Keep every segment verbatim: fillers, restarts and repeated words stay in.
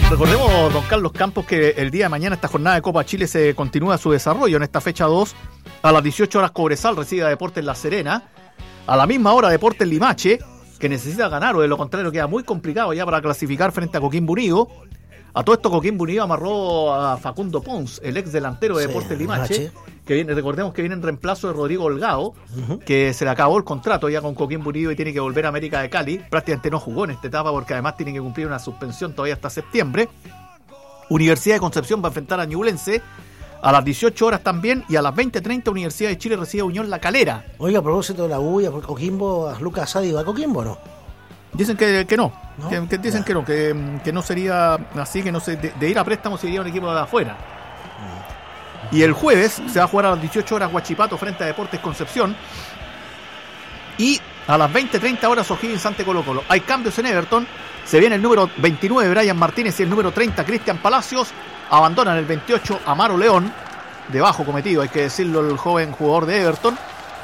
Recordemos, don Carlos Campos, que el día de mañana esta jornada de Copa Chile se continúa su desarrollo. En esta fecha dos, a las dieciocho horas, Cobresal recibe a Deportes La Serena. A la misma hora, Deportes Limache, que necesita ganar, o de lo contrario queda muy complicado ya para clasificar frente a Coquimbo Unido. A todo esto, Coquimbo Unido amarró a Facundo Pons, el ex delantero de sí, Deportes Limache, Limache, que viene, recordemos que viene en reemplazo de Rodrigo Holgado, uh-huh. que se le acabó el contrato ya con Coquimbo Unido y tiene que volver a América de Cali. Prácticamente no jugó en esta etapa porque además tiene que cumplir una suspensión todavía hasta septiembre. Universidad de Concepción va a enfrentar a Ñublense a las dieciocho horas también, y a las veinte treinta Universidad de Chile recibe a Unión La Calera. Oiga, a propósito de la U y a Coquimbo, a Lucas Asadi, ¿va a Coquimbo o no? Dicen que, que no, ¿no? Que, que dicen ya. que no, que, que no sería así, que no se, de, de ir a préstamo sería un equipo de afuera. Mm. Y el jueves se va a jugar a las dieciocho horas Huachipato frente a Deportes Concepción, y a las veinte treinta horas O'Higgins ante Colo Colo. Hay cambios en Everton, se viene el número veintinueve Brian Martínez y el número treinta Cristian Palacios, abandonan el veintiocho Amaro León, de bajo cometido, hay que decirlo, el joven jugador de Everton,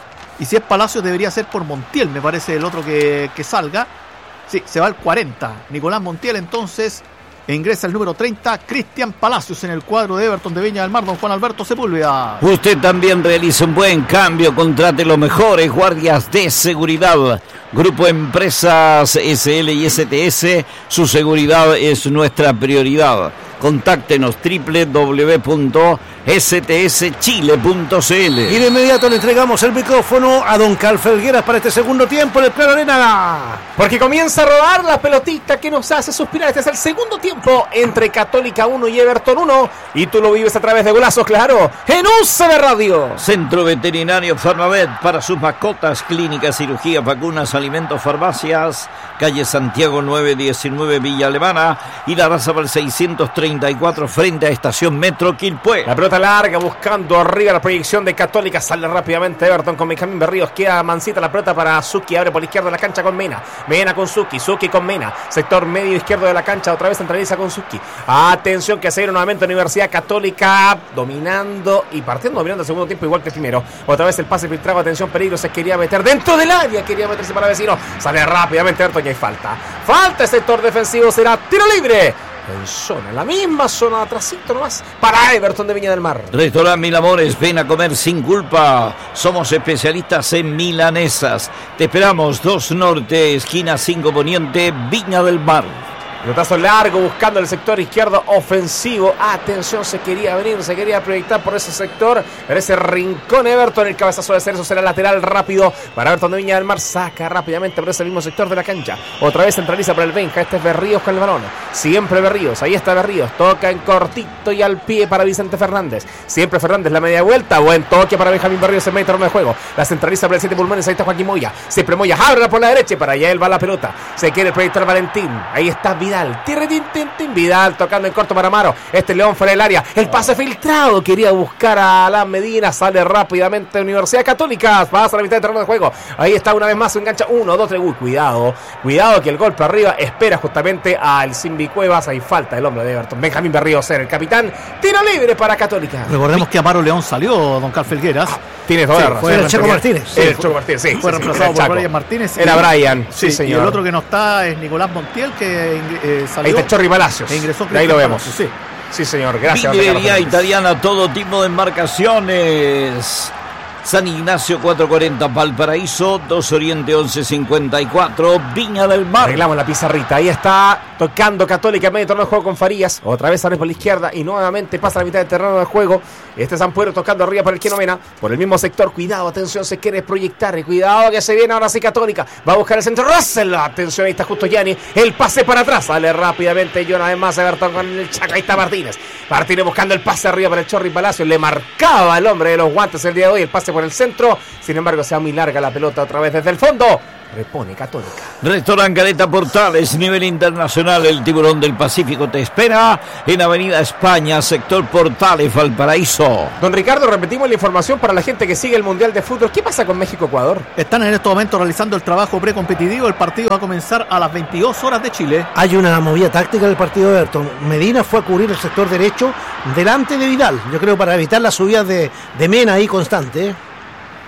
y si es Palacios debería ser por Montiel, me parece el otro que, que salga. Sí, se va el cuarenta, Nicolás Montiel entonces, e ingresa el número treinta, Cristian Palacios en el cuadro de Everton de Viña del Mar, don Juan Alberto Sepúlveda. Usted también realiza un buen cambio, contrate los mejores guardias de seguridad. Grupo Empresas S L y S T S, su seguridad es nuestra prioridad. Contáctenos doble u doble u doble u punto s t s chile punto c l. Y de inmediato le entregamos el micrófono a don Carl Felgueras para este segundo tiempo en el Pleno Arena. Porque comienza a rodar la pelotita que nos hace suspirar. Este es el segundo tiempo entre Católica uno y Everton uno. Y tú lo vives a través de Golazos, claro, en U C B Radio. Centro Veterinario Farmavet para sus mascotas, clínicas, cirugía, vacunas, alimentos, farmacias. Calle Santiago nueve diecinueve Villa Alemana y la raza para el seiscientos treinta y cuatro frente a Estación Metro Quilpué. La pelota larga buscando arriba la proyección de Católica. Sale rápidamente Everton con Benjamín Berríos. Queda mansita la pelota para Zucchi. Abre por la izquierda de la cancha con Mena. Mena con Zucchi. Zucchi con Mena. Sector medio izquierdo de la cancha. Otra vez centraliza con Zucchi. Atención que se viene nuevamente Universidad Católica dominando y partiendo dominando el segundo tiempo igual que el primero. Otra vez el pase filtrado. Atención, peligro. Se quería meter dentro del área. Quería meterse para Vecino. Sale rápidamente Everton y hay falta. Falta el sector defensivo. Será tiro libre. En zona, en la misma zona de atrásito nomás para Everton de Viña del Mar. Restaurante Mil Amores, ven a comer sin culpa. Somos especialistas en milanesas. Te esperamos, dos Norte, esquina cinco Poniente, Viña del Mar. Pelotazo largo buscando el sector izquierdo ofensivo. Atención, se quería venir, se quería proyectar por ese sector, por ese rincón Everton. El cabezazo de Cerezo será lateral rápido para Everton de Viña del Mar. Saca rápidamente por ese mismo sector de la cancha. Otra vez centraliza por el Benja. Este es Berríos con el balón. Siempre Berríos. Ahí está Berríos. Toca en cortito y al pie para Vicente Fernández. Siempre Fernández la media vuelta. Buen toque para Benjamín Berríos en medio terreno de juego. La centraliza por el siete Pulmones. Ahí está Joaquín Moya. Siempre Moya. Abre por la derecha y para allá él va la pelota. Se quiere proyectar Valentín. Ahí está Vidal. Vidal, tin, tin, Vidal tocando en corto para Amaro. Este León fuera del área. El pase filtrado. Quería buscar a Alan Medina. Sale rápidamente Universidad Católica. Pasa a la mitad del terreno de juego. Ahí está una vez más. Engancha uno, dos, tres. Uy, cuidado. Cuidado que el golpe arriba espera justamente al Simbi Cuevas. Hay falta el hombre de Everton. Benjamín Berríos ser el capitán. Tiro libre para Católica. Recordemos que Amaro León salió, don Carl Felgueras. Ah, tiene toda sí, la razón. fue el Checo Martínez. Sí, el Checo Martínez, sí. Fue sí, reemplazado sí, por Brian Martínez. Era Brian, sí, sí, señor. Y el otro que no está es Nicolás Montiel, que eh, salió. Ahí está Chorri Palacios. E ingresó. Ahí lo vemos. Sí. Sí, señor. Gracias. Vinilería Italiana, todo tipo de embarcaciones. San Ignacio cuatrocientos cuarenta, Valparaíso, dos Oriente once cincuenta y cuatro, Viña del Mar. Arreglamos la pizarrita, ahí está tocando Católica en medio terreno de juego con Farías. Otra vez sale por la izquierda y nuevamente pasa a la mitad del terreno de juego. Este Sampuero tocando arriba para el Keno Mena, por el mismo sector. Cuidado, atención, se quiere proyectar. Y cuidado que se viene ahora sí Católica. Va a buscar el centro. Russell, atención, ahí está justo Gianni. El pase para atrás, sale rápidamente John, además Everton con el Chaca. Ahí está Martínez. Martínez buscando el pase arriba para el Chorri Palacio. Le marcaba el hombre de los guantes el día de hoy. El pase por el centro. Sin embargo, se va muy larga la pelota otra vez desde el fondo. Repone Católica. Restaurant Caleta Portales, nivel internacional. El Tiburón del Pacífico te espera en Avenida España, sector Portales, Valparaíso. Don Ricardo, repetimos la información para la gente que sigue el Mundial de Fútbol. ¿Qué pasa con México-Ecuador? Están en estos momentos realizando el trabajo precompetitivo. El partido va a comenzar a las veintidós horas de Chile. Hay una movida táctica del partido de Everton. Medina fue a cubrir el sector derecho delante de Vidal. Yo creo para evitar las subidas de, de Mena ahí constante, ¿eh?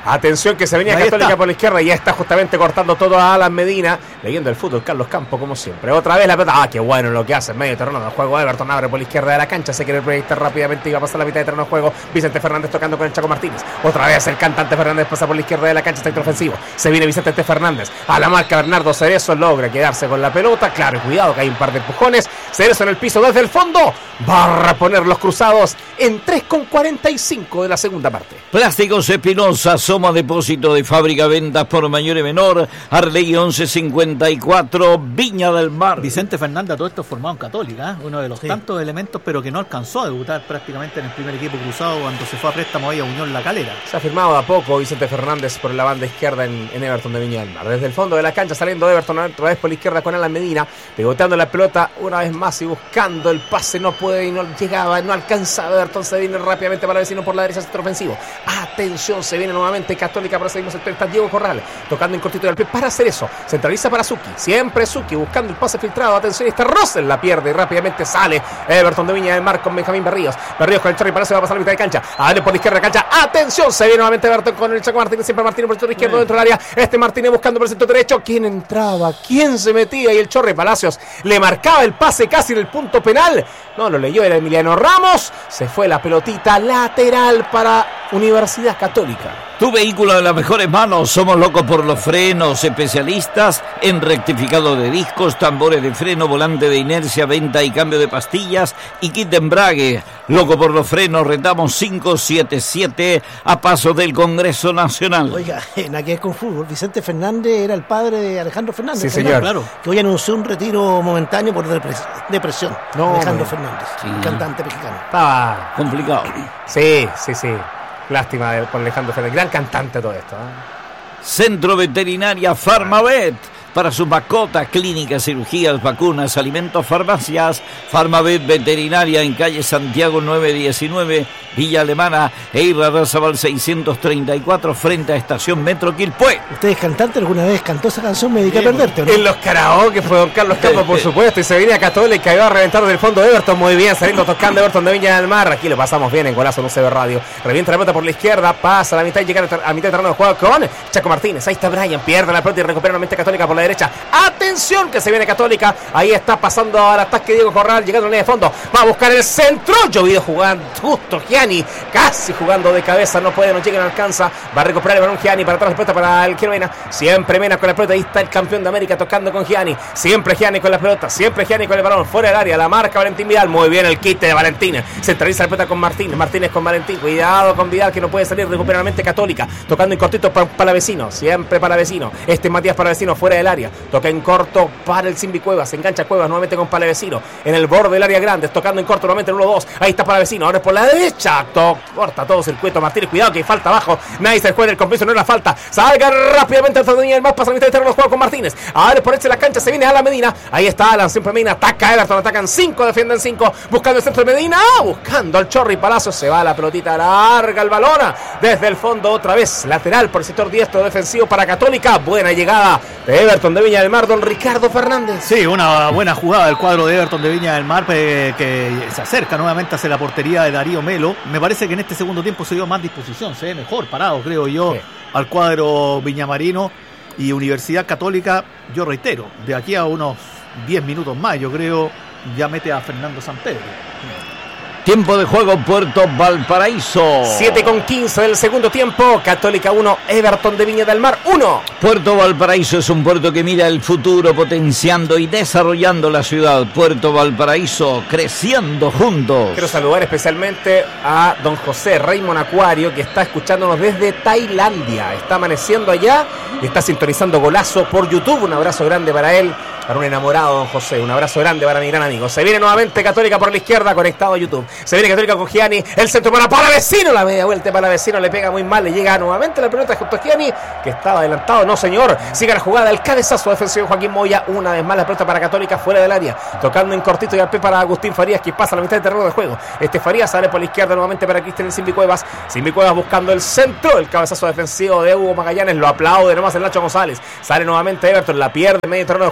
Atención que se venía Ahí Católica está. por la izquierda y ya está justamente cortando todo a Alan Medina. Leyendo el fútbol, Carlos Campos, como siempre. Otra vez la pelota. Ah, qué bueno lo que hace en medio de terreno de juego. Everton abre por la izquierda de la cancha. Se quiere proyectar rápidamente y va a pasar la mitad de terreno de juego. Vicente Fernández tocando con el Chaco Martínez. Otra vez el cantante Fernández pasa por la izquierda de la cancha. Sector ofensivo. Se viene Vicente Fernández. A la marca Bernardo Cerezo. Logra quedarse con la pelota. Claro, cuidado que hay un par de empujones. Cerezo en el piso desde el fondo. Va a reponer los cruzados en tres con cuarenta y cinco de la segunda parte. Plásticos Espinosa, Soma Depósito de Fábrica, ventas por mayor y menor, Arley once cincuenta y cuatro, Viña del Mar. Vicente Fernández, todo esto formado en Católica, ¿eh? Uno de los Sí. tantos elementos, pero que no alcanzó a debutar prácticamente en el primer equipo cruzado cuando se fue a préstamo ahí a Unión La Calera. Se ha firmado de a poco Vicente Fernández por la banda izquierda en, en Everton de Viña del Mar. Desde el fondo de la cancha saliendo Everton otra vez por la izquierda con Alan Medina, pegoteando la pelota una vez más y buscando el pase. No puede y no llegaba, no alcanzaba. Everton se viene rápidamente para el vecino por la derecha, sector ofensivo. Atención, se viene nuevamente Católica para ese mismo sector. Está Diego Corral tocando en cortito del pie para hacer eso. Centraliza para Suki, siempre Suki buscando el pase filtrado. Atención, está Rosel, la pierde y rápidamente sale Everton de Viña del Mar con Benjamín Berríos. Berríos con el Chorri Palacio va a pasar la mitad de cancha. A darle por la izquierda de cancha. Atención, se viene nuevamente Everton con el Chaco Martínez. Siempre Martínez por el sector izquierdo dentro del área. Este Martínez buscando por el sector derecho. ¿Quién entraba? ¿Quién se metía? Y el Chorri Palacios le marcaba el pase casi en el punto penal. No lo leyó, era Emiliano Ramos. Se fue la pelotita lateral para Universidad Católica. Tu vehículo en las mejores manos. Somos locos por los frenos, especialistas en rectificado de discos, tambores de freno, volante de inercia, venta y cambio de pastillas y kit de embrague. Loco por los frenos, retamos cinco siete siete a paso del Congreso Nacional. Oiga, en aquel con fútbol, Vicente Fernández era el padre de Alejandro Fernández. Sí, Fernández, señor. Claro, que hoy anunció un retiro momentáneo por depres- depresión. No, Alejandro man. Fernández, Sí. cantante mexicano. Estaba. Complicado. Sí, sí, sí. Lástima de, por Alejandro Fernández. Gran cantante todo esto, ¿eh? Centro Veterinaria Farmavet. Para sus mascotas, clínicas, cirugías, vacunas, alimentos, farmacias. Farmavet Veterinaria en calle Santiago nueve diecinueve, Villa Alemana, Eira Razabal seiscientos treinta y cuatro, frente a Estación Metro Quilpué. ¿Usted es cantante? ¿Alguna vez cantó esa canción? Me dediqué a perderte, ¿o no? En los karaoke fue don Carlos Campos, por supuesto, y se venía Católica y va a reventar del fondo de Everton. Muy bien, saliendo tocando Everton de Viña del Mar. Aquí lo pasamos bien en Golazo en U C B Radio. Revienta la pelota por la izquierda, pasa a la mitad y llega a mitad de terreno de juego con Chaco Martínez. Ahí está Brian, pierde la pelota y recupera nuevamente Católica por la derecha. Atención que se viene Católica. Ahí está pasando al ataque Diego Corral, llegando a la línea de fondo. Va a buscar el centro. Llovido jugando justo Gianni, casi jugando de cabeza. No puede, no llega, no alcanza. Va a recuperar el balón Gianni para atrás la pelota para el Quiero Mena. Siempre Mena con la pelota. Ahí está el campeón de América tocando con Gianni. Siempre Gianni con la pelota. Siempre Gianni con el balón. Fuera del área. La marca Valentín Vidal. Muy bien el quite de Valentín. Centraliza la pelota con Martínez. Martínez con Valentín. Cuidado con Vidal que no puede salir. Recupera nuevamente Católica. Tocando en cortito para Palavecino. Siempre Palavecino. Este es Matías Palavecino fuera del área. Toca en corto para el Simbi Cuevas. Se engancha Cuevas nuevamente con Palavecino. En el borde del área grande. Tocando en corto nuevamente el uno dos. Ahí está Palavecino. Ahora es por la derecha. To corta todo circuito Martínez. Cuidado que hay falta abajo. Nadie se juega el compromiso. No era falta. Salga rápidamente al el más. Pasa la mitad de terreno. Juega con Martínez. Ahora por este la cancha. Se viene Alan Medina. Ahí está Alan. Siempre Medina. Ataca Everton. Atacan cinco. Defienden cinco. Buscando el centro de Medina. Buscando al Chorri Palacio. Se va la pelotita. Larga el balón. Desde el fondo otra vez. Lateral por el sector diestro defensivo para Católica. Buena llegada de Everton de Viña del Mar. Don Ricardo Fernández. Sí, una buena jugada del cuadro de Everton de Viña del Mar, eh, que se acerca nuevamente hacia la portería de Darío Melo. Me parece que en este segundo tiempo se dio más disposición, se ve mejor parado, creo yo, Sí. al cuadro viñamarino. Y Universidad Católica, yo reitero, de aquí a unos diez minutos más, yo creo, ya mete a Fernando Sampedro. Tiempo de juego, Puerto Valparaíso. siete con quince del segundo tiempo. Católica uno, Everton de Viña del Mar uno. Puerto Valparaíso es un puerto que mira el futuro, potenciando y desarrollando la ciudad. Puerto Valparaíso, creciendo juntos. Quiero saludar especialmente a don José Raymond Acuario, que está escuchándonos desde Tailandia. Está amaneciendo allá y está sintonizando Golazo por YouTube. Un abrazo grande para él, para un enamorado don José. Un abrazo grande para mi gran amigo. Se viene nuevamente Católica por la izquierda, conectado a YouTube. Se viene Católica con Gianni, el centro para Palavecino, la media vuelta para Palavecino, le pega muy mal, le llega nuevamente la pelota junto a Gianni, que estaba adelantado, no señor, sigue la jugada, el cabezazo defensivo de Joaquín Moya, una vez más la pelota para Católica fuera del área, tocando en cortito y al pie para Agustín Farías, que pasa a la mitad del terreno de juego. Este Farías sale por la izquierda nuevamente para Cristian Simbi Cuevas, Simbi Cuevas buscando el centro, el cabezazo defensivo de Hugo Magallanes, lo aplaude nomás el Nacho González, sale nuevamente Everton, la pierde, medio terreno de juego, la recupera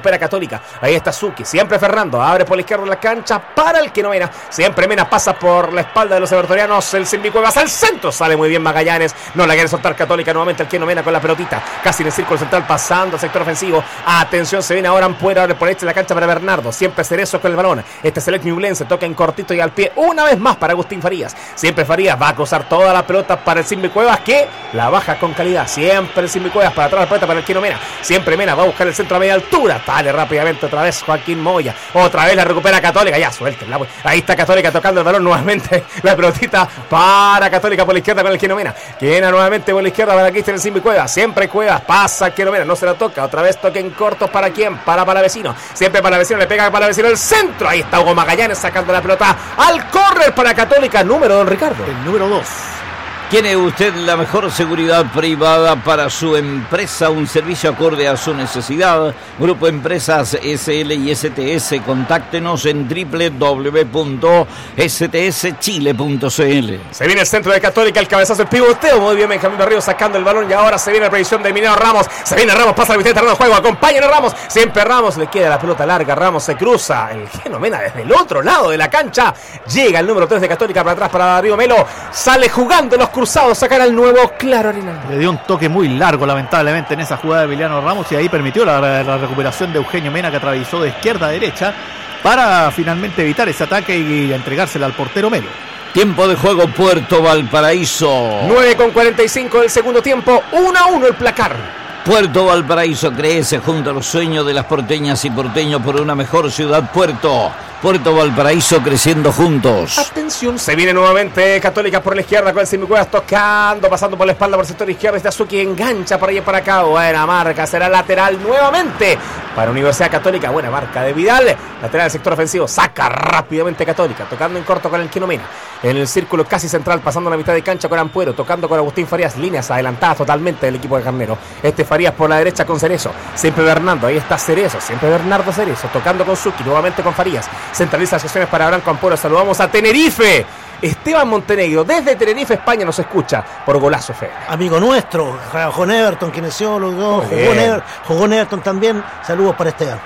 recupera Católica. Ahí está Suki, siempre Fernando, abre por la izquierda la cancha para el Keno Mena. Siempre Mena pasa por la espalda de los evertonianos. El Simbi Cuevas al centro, sale muy bien Magallanes. No la quiere soltar Católica, nuevamente el Keno Mena con la pelotita. Casi en el círculo central, pasando al sector ofensivo. Atención, se viene ahora Ampuero, abre por derecha la cancha para Bernardo. Siempre Cerezo con el balón. Este es el Ñublense, toca en cortito y al pie. Una vez más para Agustín Farías. Siempre Farías va a cruzar toda la pelota para el Simbi Cuevas, que la baja con calidad. Siempre el Simbi Cuevas para atrás la pelota para el Keno Mena. Siempre Mena va a buscar el centro a media altura. Sale rápidamente otra vez Joaquín Moya. Otra vez la recupera Católica. Ya, suéltenla. Ahí está Católica tocando el balón nuevamente. La pelotita para Católica por la izquierda con el Keno Mena. Quena nuevamente por la izquierda para Cristian el Simbi Cuevas. Siempre Cuevas. Pasa Keno Mena. No se la toca. Otra vez toque en corto. ¿Para quién? Para Palavecino. Siempre Palavecino le pega a Palavecino el centro. Ahí está Hugo Magallanes sacando la pelota al córner para Católica. Número, don Ricardo. El número dos. ¿Tiene usted la mejor seguridad privada para su empresa? Un servicio acorde a su necesidad. Grupo Empresas S L y S T S. Contáctenos en doble u doble u doble u punto s t s chile punto c l. Se viene el centro de Católica, el cabezazo, el pivoteo. Muy bien, Benjamín Berrío sacando el balón. Y ahora se viene la previsión de Minero Ramos. Se viene Ramos, pasa la mitad de terreno de juego. Acompañan a Ramos. Siempre Ramos, le queda la pelota larga. Ramos se cruza. El Keno Mena desde el otro lado de la cancha. Llega el número tres de Católica para atrás para Darío Melo. Sale jugando los cruzados, sacar al nuevo Claro Arena. Le dio un toque muy largo lamentablemente en esa jugada de Emiliano Ramos y ahí permitió la, la recuperación de Eugenio Mena, que atravesó de izquierda a derecha para finalmente evitar ese ataque y entregársela al portero Melo. Tiempo de juego Puerto Valparaíso. nueve con cuarenta y cinco del segundo tiempo. uno a uno el placar. Puerto Valparaíso crece junto a los sueños de las porteñas y porteños por una mejor ciudad. Puerto Puerto Valparaíso creciendo juntos. Atención, se viene nuevamente Católica por la izquierda con el Simbi Cuevas tocando, pasando por la espalda por el sector izquierdo. Este Azuki engancha por allá y para acá. Buena marca, será lateral nuevamente para Universidad Católica. Buena marca de Vidal. Lateral del sector ofensivo, saca rápidamente Católica, tocando en corto con el Keno Mena. En el círculo casi central, pasando la mitad de cancha con Ampuero, tocando con Agustín Farías. Líneas adelantadas totalmente del equipo de Carnero. Este Farías por la derecha con Cerezo. Siempre Bernardo, ahí está Cerezo. Siempre Bernardo Cerezo, tocando con Suki, nuevamente con Farías. Centraliza las sesiones para Branco Ampuero. Saludamos a Tenerife. Esteban Montenegro, desde Tenerife, España, nos escucha por Golazo F M. Amigo nuestro, jugó en Everton, quieneció los dos, jugó en, Ever, jugó en Everton también. Saludos para Esteban.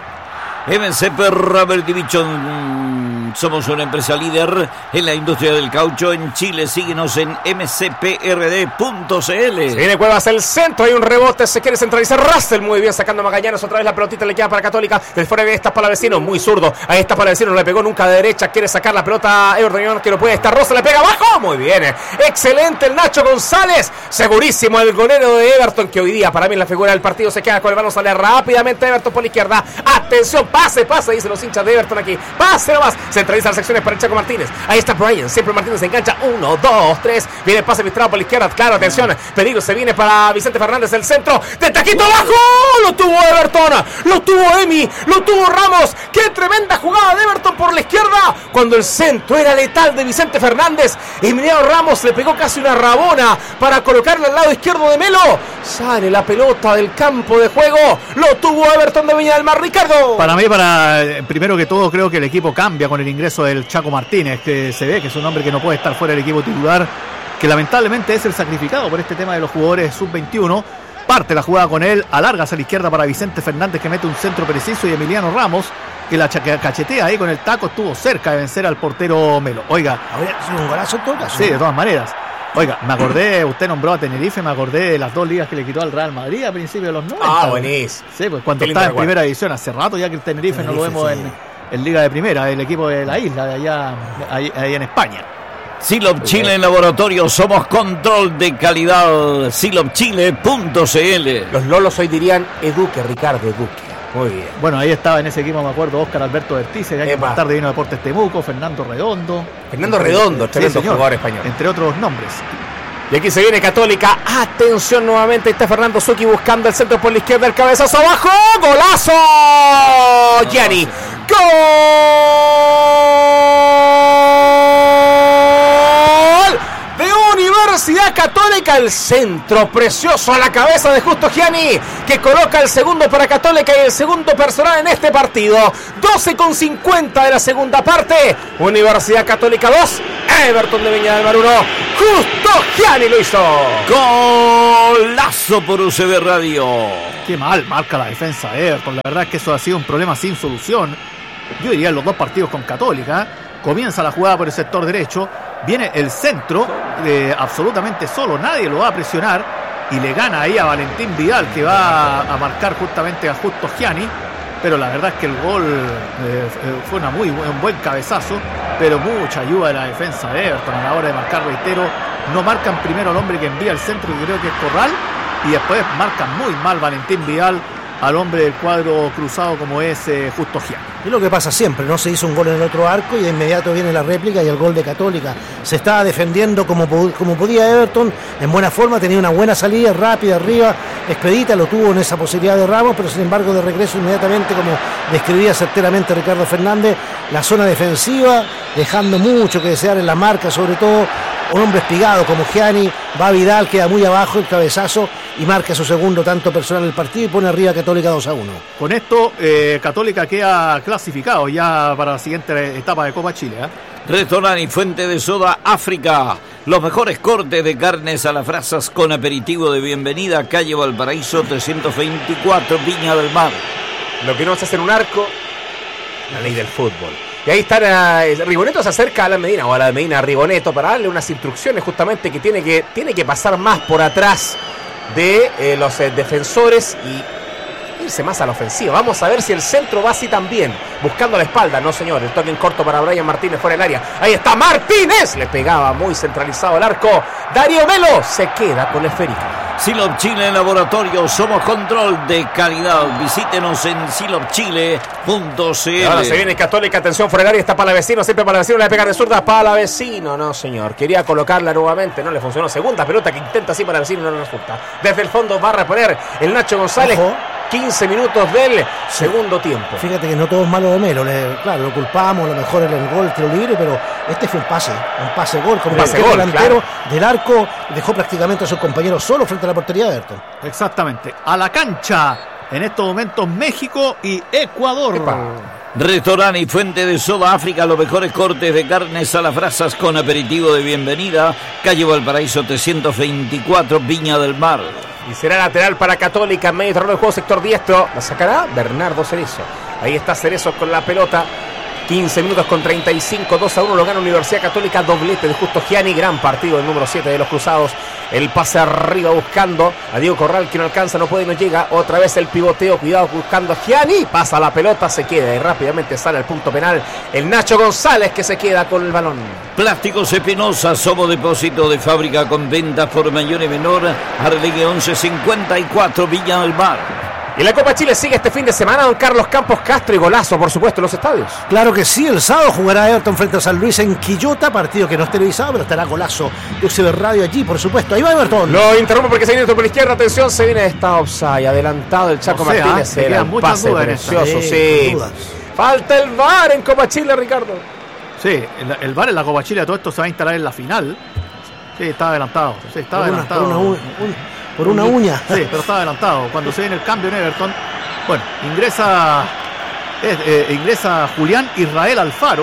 M C P Rubber Division, somos una empresa líder en la industria del caucho en Chile. Síguenos en m c p r d punto c l. Se viene Cuevas el centro, hay un rebote, se quiere centralizar Russell, muy bien sacando a Magallanes, otra vez la pelotita le queda para Católica, del fuera de esta Palavecino, muy zurdo, ahí está Palavecino, no le pegó nunca de derecha, quiere sacar la pelota a Everton, que no puede estar, Russell le pega abajo, muy bien, excelente el Nacho González, segurísimo el golero de Everton, que hoy día para mí es la figura del partido, se queda con el balón, sale rápidamente Everton por la izquierda, atención, pase, pase, dicen los hinchas de Everton aquí, pase nomás, centraliza las secciones para el Chaco Martínez, ahí está Brian, siempre Martínez se engancha, uno, dos, tres, viene el pase filtrado por la izquierda, claro, atención, peligro, se viene para Vicente Fernández, el centro, de taquito abajo, lo tuvo Everton, lo tuvo Emi, lo tuvo Ramos, qué tremenda jugada de Everton por la izquierda, cuando el centro era letal de Vicente Fernández, Emiliano Ramos le pegó casi una rabona para colocarle al lado izquierdo de Melo, sale la pelota del campo de juego, lo tuvo Everton de Viña del Mar. Ricardo. Para mí, para primero que todo, creo que el equipo cambia con el ingreso del Chaco Martínez, que se ve que es un hombre que no puede estar fuera del equipo titular, que lamentablemente es el sacrificado por este tema de los jugadores sub veintiuno. Parte la jugada con él, alarga hacia la izquierda para Vicente Fernández, que mete un centro preciso, y Emiliano Ramos, que la cachetea ahí con el taco, estuvo cerca de vencer al portero Melo. Oiga, habría sido un golazo en todo caso. Sí, de todas maneras. Oiga, me acordé, usted nombró a Tenerife, me acordé de las dos ligas que le quitó al Real Madrid a principios de los noventa. Ah, buenísimo. Sí, pues cuando estaba en primera división, hace rato ya que el Tenerife, Tenerife no lo vemos sí. en, en Liga de Primera, el equipo de la isla, de allá, ahí, ahí en España. Silop Chile en laboratorio, somos control de calidad, silop chile punto c l. Los lolos hoy dirían eduque, Ricardo, eduque. Muy bien. Bueno, ahí estaba en ese equipo, me acuerdo, Óscar Alberto Vertice, que años más tarde vino Deportes Temuco, Fernando Redondo. Fernando Redondo, tremendo sí, jugador español. Entre otros nombres. Y aquí se viene Católica, atención nuevamente, está Fernando Suki buscando el centro por la izquierda, el cabezazo abajo, golazo, Gianni, gol de Universidad Católica, el centro precioso a la cabeza de Justo Gianni, que coloca el segundo para Católica y el segundo personal en este partido. Doce con cincuenta de la segunda parte, Universidad Católica dos, Everton de Viña del Mar uno. Justo Gianni lo hizo. Golazo por U C B Radio. Qué mal marca la defensa de Everton. La verdad es que eso ha sido un problema sin solución. Yo diría en los dos partidos con Católica. Comienza la jugada por el sector derecho. Viene el centro eh, absolutamente solo. Nadie lo va a presionar. Y le gana ahí a Valentín Vidal, que va a marcar justamente a Justo Gianni. Pero la verdad es que el gol eh, fue una muy, un buen cabezazo, pero mucha ayuda de la defensa de Everton a la hora de marcar, reitero. No marcan primero al hombre que envía el centro, que creo que es Corral, y después marcan muy mal Valentín Vidal al hombre del cuadro cruzado como es eh, Justo Gianni. Es lo que pasa siempre, ¿no? Se hizo un gol en el otro arco y de inmediato viene la réplica y el gol de Católica. Se estaba defendiendo como, como podía Everton, en buena forma, tenía una buena salida, rápida, arriba, expedita, lo tuvo en esa posibilidad de Ramos, pero sin embargo de regreso inmediatamente, como describía certeramente Ricardo Fernández, la zona defensiva, dejando mucho que desear en la marca, sobre todo un hombre espigado como Gianni, va Vidal, queda muy abajo el cabezazo y marca su segundo tanto personal del partido y pone arriba a Católica dos a uno. Con esto, eh, Católica queda clasificado ya para la siguiente etapa de Copa Chile, ¿eh? Restaurante y Fuente de Soda África. Los mejores cortes de carnes a las brasas con aperitivo de bienvenida. Calle Valparaíso trescientos veinticuatro, Viña del Mar. Lo que no se hace en un arco, la ley del fútbol. Y ahí está, eh, Rigoneto se acerca a Alan Medina, o a la Medina a Rigoneto, para darle unas instrucciones justamente que tiene que, tiene que pasar más por atrás de eh, los eh, defensores y irse más a la ofensiva. Vamos a ver si el centro va así también, buscando la espalda. No, señor, el toque en corto para Brian Martínez fuera del área. Ahí está Martínez, le pegaba muy centralizado el arco. Darío Melo se queda con la esférica. Silop Chile Laboratorio, somos control de calidad. Visítenos en silop chile punto c l. Ahora se viene Católica, atención fuera del área, está Palavecino, siempre Palavecino, le va a pegar de zurda, Palavecino, no señor, quería colocarla nuevamente, no le funcionó, segunda pelota que intenta así Palavecino, no le resulta. Desde el fondo va a reponer el Nacho González. Ojo. quince minutos del segundo tiempo. Fíjate que no todo es malo de Melo, le, claro, lo culpamos, a lo mejor en el gol, el tiro libre, pero este fue un pase, un pase gol, como el delantero claro. del arco, dejó prácticamente a sus compañeros solo frente a la portería de Everton. Exactamente, a la cancha, en estos momentos México y Ecuador. Epa. Restaurante y Fuente de Soda África, los mejores cortes de carnes a las brasas con aperitivo de bienvenida. Calle Valparaíso trescientos veinticuatro, Viña del Mar. Y será lateral para Católica, medio terreno del juego, sector diestro. La sacará Bernardo Cerezo. Ahí está Cerezo con la pelota. quince minutos con treinta y cinco, dos a uno lo gana Universidad Católica, doblete de Justo Gianni, gran partido el número siete de los Cruzados. El pase arriba buscando a Diego Corral, que no alcanza, no puede, no llega. Otra vez el pivoteo, cuidado buscando a Gianni. Pasa la pelota, se queda y rápidamente sale al punto penal el Nacho González, que se queda con el balón. Plásticos Espinosa, somos depósito de fábrica con ventas por mayor y menor. Arligue once cincuenta y cuatro, Viña del Mar. Y la Copa Chile sigue este fin de semana, don Carlos Campos Castro, y golazo, por supuesto, en los estadios. Claro que sí, el sábado jugará Everton frente a San Luis en Quillota, partido que no es televisado, pero estará golazo de U C B Radio allí, por supuesto. Ahí va Everton. Lo interrumpo porque se viene por la izquierda, atención, se viene esta offside, adelantado el Chaco no sé, Martínez, ¿eh? era un pase precioso, sí. sí. Falta el V A R en Copa Chile, Ricardo. Sí, el, el V A R en la Copa Chile, todo esto se va a instalar en la final. Sí, está adelantado, sí, está por adelantado. Una, por una, un, por una uña. Sí, pero está adelantado. Cuando se viene el cambio en Everton, bueno, ingresa eh, eh, ingresa Julián Israel Alfaro.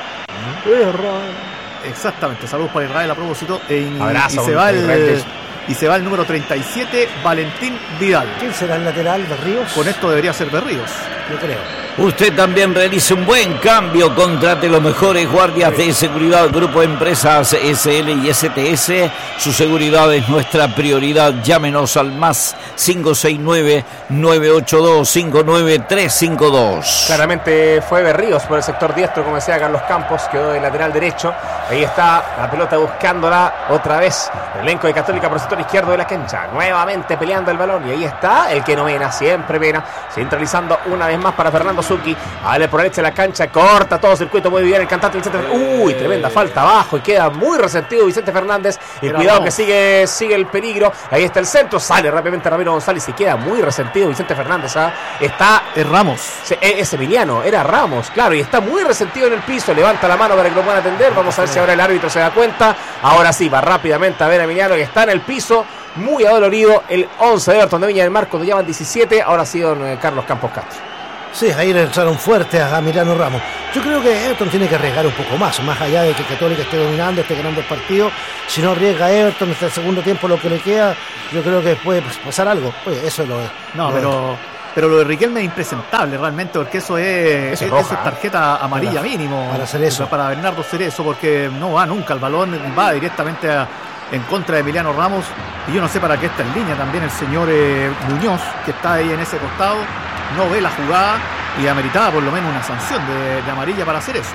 Uh-huh. Exactamente, saludos para Israel a propósito. E, Abrazo, y, se va el, y se va el número treinta y siete, Valentín Vidal. ¿Quién será el lateral? ¿Berríos? Con esto debería ser Berríos. Yo creo. Usted también realice un buen cambio, contrate los mejores guardias de seguridad, Grupo Empresas S L y S T S, su seguridad es nuestra prioridad, llámenos al más cinco seis nueve, nueve ocho dos, cinco nueve tres cinco dos. Claramente fue Berríos por el sector diestro, como decía Carlos Campos, quedó de lateral derecho, ahí está la pelota buscándola otra vez, el elenco de Católica por el sector izquierdo de la cancha, nuevamente peleando el balón, y ahí está el que no vena, siempre vena, centralizando una vez más para Fernando Zucchi, vale por la derecha de la cancha, corta todo circuito, muy bien el cantante Vicente Fernández. Uy, tremenda falta abajo y queda muy resentido Vicente Fernández. Y Era cuidado vamos. que sigue sigue el peligro. Ahí está el centro, sale rápidamente Ramiro González y queda muy resentido Vicente Fernández. ¿eh? Está es Ramos. Se, es Emiliano, era Ramos, claro, y está muy resentido en el piso. Levanta la mano para que lo puedan atender. Vamos a ver si ahora el árbitro se da cuenta. Ahora sí, va rápidamente a ver a Emiliano que está en el piso. Muy adolorido el once de Everton de Viña del Mar cuando llevan diecisiete. Ahora sí, don Carlos Campos Castro. Sí, ahí le entraron fuerte a Emiliano Ramos. Yo creo que Everton tiene que arriesgar un poco más, más allá de que Católica esté dominando, esté ganando el partido. Si no arriesga Everton en el segundo tiempo lo que le queda, yo creo que puede pasar algo. Oye, eso es lo es. No, lo pero... es. Pero lo de Riquelme es impresentable realmente, porque eso es, Eso es es, roja, eso es tarjeta amarilla para, mínimo para Cerezo. para Bernardo Cerezo, porque no va nunca, el balón va directamente a, en contra de Emiliano Ramos, y yo no sé para qué está en línea también el señor eh, Muñoz, que está ahí en ese costado, no ve la jugada y ameritaba por lo menos una sanción de, de amarilla para hacer eso.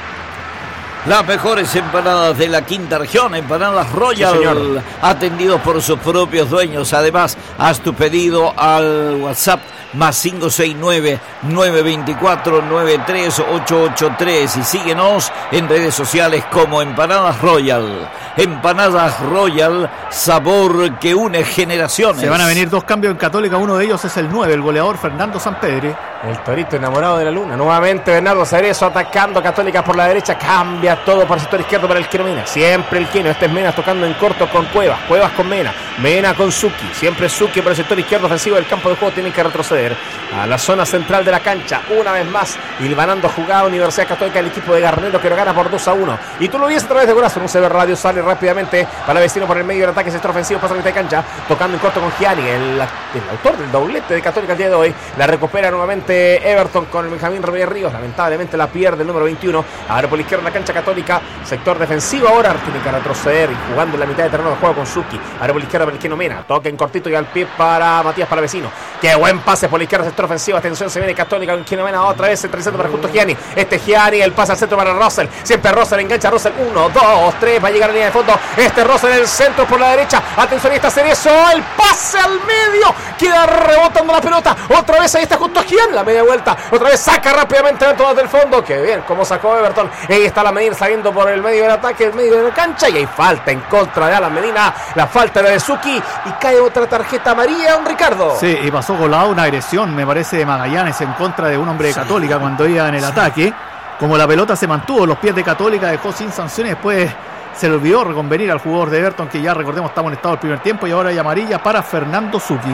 Las mejores empanadas de la quinta región, Empanadas Royal, Sí, atendidos por sus propios dueños. Además, haz tu pedido al WhatsApp más cinco seis nueve, nueve dos cuatro, nueve tres ocho ocho tres y síguenos en redes sociales como Empanadas Royal. Empanadas Royal, sabor que une generaciones. Se van a venir dos cambios en Católica, uno de ellos es el nueve, el goleador Fernando Sampedri. El Torito enamorado de la luna. Nuevamente Bernardo Cerezo atacando a Católica por la derecha. Cambia todo para el sector izquierdo para el Quino Mena. Siempre el Quino. Este es Mena tocando en corto con Cuevas. Cuevas con Mena. Mena con Suki. Siempre Suki por el sector izquierdo ofensivo del campo de juego. Tienen que retroceder a la zona central de la cancha. Una vez más, hilvanando jugada Universidad Católica, el equipo de Garnero que lo gana por dos a uno. Y tú lo viste a través de Corazón. Un C B Radio sale rápidamente para Vecino por el medio del ataque. Sector ofensivo pasa a mitad de cancha. Tocando en corto con Gianni, el, el autor del doblete de Católica el día de hoy. La recupera nuevamente Everton con el Benjamín Rodríguez Ríos. Lamentablemente la pierde el número veintiuno. Ahora por la izquierda la cancha Católica. Sector defensivo ahora. Tiene que retroceder y jugando en la mitad de terreno de juego con Suki. Ahora por la izquierda Belquino Mena. Toca en cortito y al pie para Matías Palavecino. Qué buen pase por la izquierda, sector ofensivo. Atención, se viene Católica con Belquino Mena otra vez centralizando para justo Gianni. Este Gianni, el pase al centro para Russell. Siempre Russell engancha a Russell. uno, dos, tres. Va a llegar a la línea de fondo. Este Russell en el centro por la derecha. Atención, ahí está Cerezo. El pase al medio. Queda rebotando la pelota. Otra vez ahí está justo Gianni. La media vuelta. Otra vez saca rápidamente a todas del fondo. Qué bien, como sacó Everton. Ahí está la Medina saliendo por el medio del ataque, el medio de la cancha. Y hay falta en contra de Alan Medina. La falta de Suki. Y cae otra tarjeta amarilla, un Ricardo. Sí, y pasó colado una agresión, me parece, de Magallanes en contra de un hombre de Católica cuando iba en el sí. ataque. Como la pelota se mantuvo, los pies de Católica dejó sin sanciones. Después se le olvidó reconvenir al jugador de Everton, que ya recordemos está molestado el primer tiempo. Y ahora hay amarilla para Fernando Suki.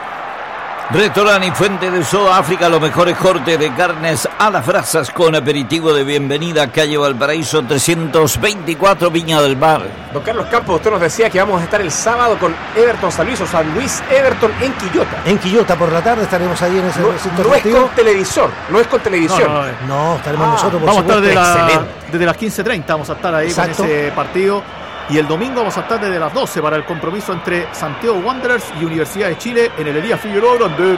Restaurante y Fuente de Sudáfrica, los mejores cortes de carnes a las brasas con aperitivo de bienvenida, calle Valparaíso trescientos veinticuatro, Viña del Mar. Don Carlos Campos, usted nos decía que vamos a estar el sábado con Everton San Luis o San Luis Everton en Quillota. En Quillota por la tarde estaremos ahí en ese No, recinto no es deportivo. con televisor, no es con televisión. No, no, no. No, estaremos Ah, nosotros por Vamos a estar supuesto. desde, la, Excelente. desde las quince treinta, vamos a estar ahí Exacto. con ese partido. Y el domingo vamos a estar desde las doce para el compromiso entre Santiago Wanderers y Universidad de Chile en el Elías Figueroa Grande.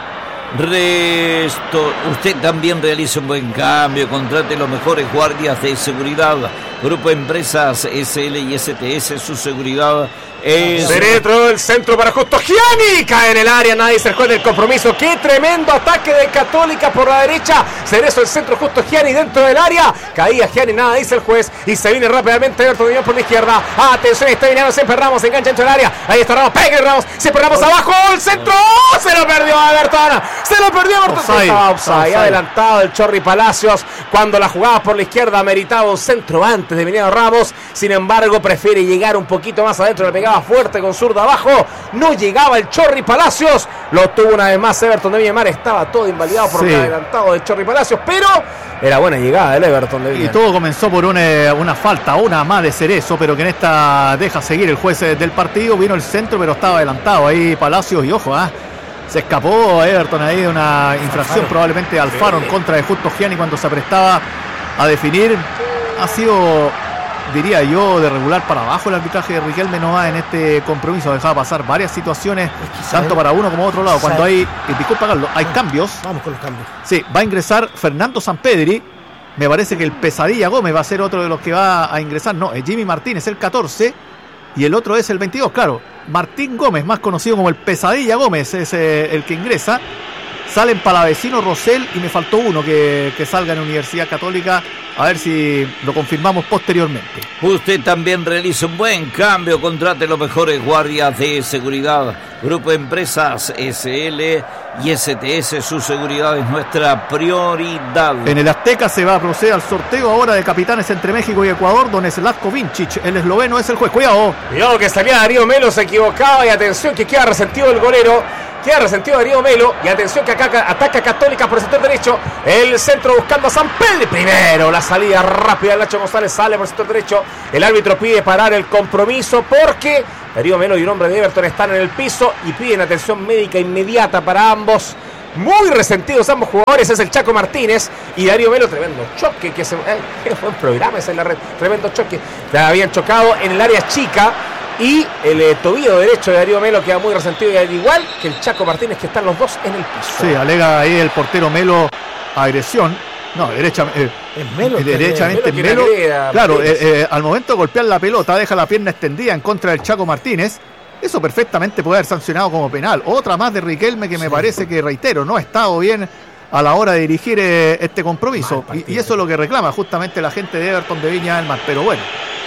Resto, usted también realiza un buen cambio, contrate los mejores guardias de seguridad. Grupo Empresas S L y S T S, su seguridad es... Derecho, el centro para justo Gianni. Cae en el área, nadie se recuerda el compromiso. Qué tremendo ataque de Católica por la derecha. Cerezo el centro, justo Gianni dentro del área. Caía Gianni, nada dice el juez. Y se viene rápidamente Everton Unión por la izquierda. Atención, está viniendo siempre Ramos, engancha dentro del área. Ahí está Ramos, pega Ramos, siempre Ramos abajo. El centro, ¡oh! Se lo perdió Everton. Se lo perdió Everton. Offside. Estaba offside, Offside. adelantado el Chorri Palacios. Cuando la jugaba por la izquierda, meritaba un centro antes de Vinero Ramos. Sin embargo, prefiere llegar un poquito más adentro. Le pegaba fuerte con zurda abajo. No llegaba el Chorri Palacios. Lo tuvo una vez más Everton de Villamar. Estaba todo invalidado por Sí. el adelantado del Chorri Palacios. Pero era buena llegada del Everton de Y Villamar. todo comenzó por una, una falta, una más de Cerezo, pero que en esta deja seguir el juez del partido. Vino el centro, pero estaba adelantado ahí Palacios. Y ojo, ¿ah? se escapó Everton ahí de una infracción Alfaro. probablemente de Alfaro en contra de Justo Gianni cuando se prestaba a definir. Ha sido, diría yo, de regular para abajo el arbitraje de Riquelme. No va en este compromiso, dejaba pasar varias situaciones, Es que tanto sabe- para uno como otro lado. Cuando sabe- hay, y disculpa Carlos, hay cambios. Vamos con los cambios. Sí, va a ingresar Fernando Sampedri. Me parece que el Pesadilla Gómez va a ser otro de los que va a ingresar. No, es Jimmy Martínez, el catorce. Y el otro es el veintidós, claro. Martín Gómez, más conocido como el Pesadilla Gómez, es eh, el que ingresa. Salen Palavecino, Rosell y me faltó uno que, que salga en Universidad Católica. A ver si lo confirmamos posteriormente. Usted también realiza un buen cambio, contrate los mejores guardias de seguridad. Grupo Empresas S L y S T S, su seguridad es nuestra prioridad. En el Azteca se va a proceder al sorteo ahora de capitanes entre México y Ecuador. Don Slatko Vincic, el esloveno, es el juez. Cuidado. Cuidado que salía Darío Melo, se equivocaba y atención que queda resentido el golero. Queda resentido Darío Melo. Y atención que acá ataca Católica por el sector derecho. El centro buscando a San Pedro. Primero la salida rápida de Nacho González. Sale por el sector derecho. El árbitro pide parar el compromiso porque Darío Melo y un hombre de Everton están en el piso y piden atención médica inmediata para ambos. Muy resentidos ambos jugadores. Es el Chaco Martínez y Darío Melo. Tremendo choque que se... Eh, fue un programa ese en la red. Tremendo choque. Ya habían chocado en el área chica. Y el eh, tobillo derecho de Darío Melo queda muy resentido, y al igual que el Chaco Martínez, que están los dos en el piso. Sí, alega ahí el portero Melo agresión. No, derecha, eh, es Melo. eh, derechamente Melo. Melo. Agrega, claro, eh, eh, al momento de golpear la pelota, deja la pierna extendida en contra del Chaco Martínez. Eso perfectamente puede haber sancionado como penal. Otra más de Riquelme que me sí. parece que, reitero, no ha estado bien a la hora de dirigir eh, este compromiso. Y, y eso es lo que reclama justamente la gente de Everton de Viña del Mar. Pero bueno,